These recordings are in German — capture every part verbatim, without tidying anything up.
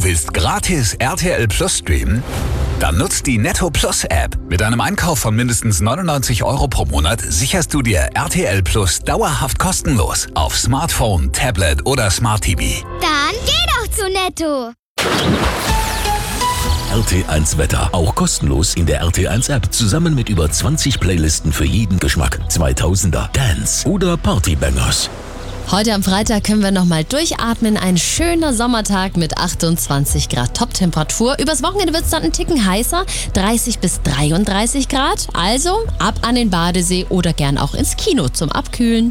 Willst gratis R T L Plus streamen? Dann nutzt die Netto Plus App. Mit einem Einkauf von mindestens neunundneunzig Euro pro Monat sicherst du dir R T L Plus dauerhaft kostenlos auf Smartphone, Tablet oder Smart T V. Dann geh doch zu Netto! R T eins Wetter. Auch kostenlos in der R T eins App. Zusammen mit über zwanzig Playlisten für jeden Geschmack. zweitausender, Dance oder Partybangers. Heute am Freitag können wir nochmal durchatmen. Ein schöner Sommertag mit achtundzwanzig Grad Top-Temperatur. Übers Wochenende wird es dann ein Ticken heißer, dreißig bis dreiunddreißig Grad. Also ab an den Badesee oder gern auch ins Kino zum Abkühlen.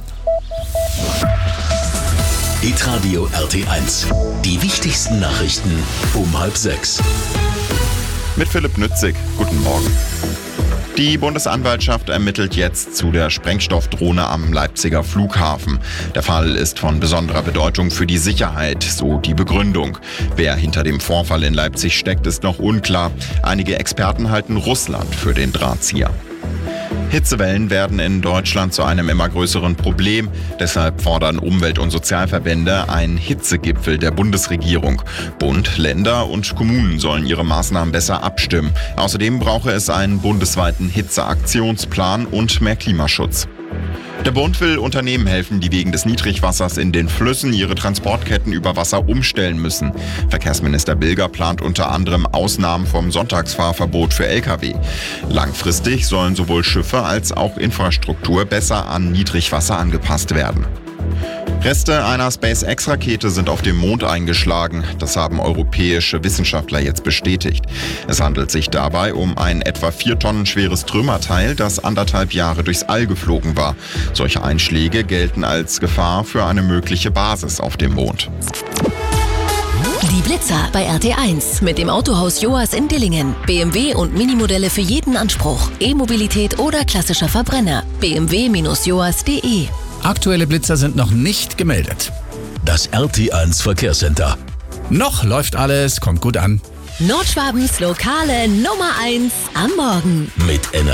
Hitradio R T eins. Die wichtigsten Nachrichten um halb sechs. Mit Philipp Nützig. Guten Morgen. Die Bundesanwaltschaft ermittelt jetzt zu der Sprengstoffdrohne am Leipziger Flughafen. Der Fall ist von besonderer Bedeutung für die Sicherheit, so die Begründung. Wer hinter dem Vorfall in Leipzig steckt, ist noch unklar. Einige Experten halten Russland für den Drahtzieher. Hitzewellen werden in Deutschland zu einem immer größeren Problem. Deshalb fordern Umwelt- und Sozialverbände einen Hitzegipfel der Bundesregierung. Bund, Länder und Kommunen sollen ihre Maßnahmen besser abstimmen. Außerdem brauche es einen bundesweiten Hitzeaktionsplan und mehr Klimaschutz. Der Bund will Unternehmen helfen, die wegen des Niedrigwassers in den Flüssen ihre Transportketten über Wasser umstellen müssen. Verkehrsminister Bilger plant unter anderem Ausnahmen vom Sonntagsfahrverbot für L K W. Langfristig sollen sowohl Schiffe als auch Infrastruktur besser an Niedrigwasser angepasst werden. Reste einer SpaceX-Rakete sind auf dem Mond eingeschlagen. Das haben europäische Wissenschaftler jetzt bestätigt. Es handelt sich dabei um ein etwa vier Tonnen schweres Trümmerteil, das anderthalb Jahre durchs All geflogen war. Solche Einschläge gelten als Gefahr für eine mögliche Basis auf dem Mond. Die Blitzer bei R T eins mit dem Autohaus Joas in Dillingen. B M W und Minimodelle für jeden Anspruch. E-Mobilität oder klassischer Verbrenner. b m w Bindestrich joas punkt de. Aktuelle Blitzer sind noch nicht gemeldet. Das R T eins Verkehrscenter. Noch läuft alles, kommt gut an. Nordschwabens lokale Nummer eins am Morgen. Mit Energie.